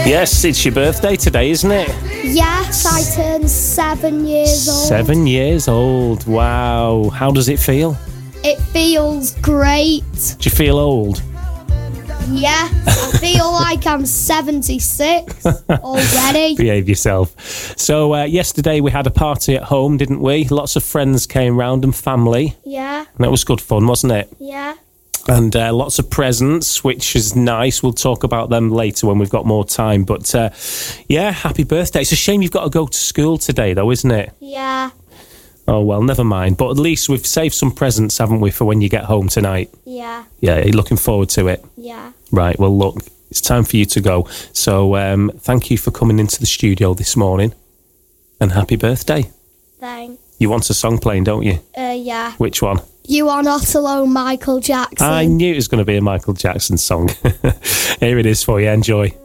Yes, it's your birthday today, isn't it? Yes, I turned 7 years old. 7 years old. Wow. How does it feel? It feels great. Do you feel old? Yeah, I feel like I'm 76 already. Behave yourself. So yesterday we had a party at home, didn't we? Lots of friends came round and family. Yeah, And it was good fun, wasn't it? yeah. And lots of presents, which is nice. We'll talk about them later when we've got more time. But yeah, happy birthday. It's a shame you've got to go to school today, though, isn't it? Yeah, Oh, well, never mind. But at least we've saved some presents, haven't we, for when you get home tonight? yeah, Yeah, you're looking forward to it. yeah. Right, well, look, it's time for you to go. So thank you for coming into the studio this morning. And happy birthday. Thanks. You want a song playing, don't you? Yeah. Which one? You Are Not Alone, Michael Jackson. I knew it was going to be a Michael Jackson song. Here it is for you. Enjoy.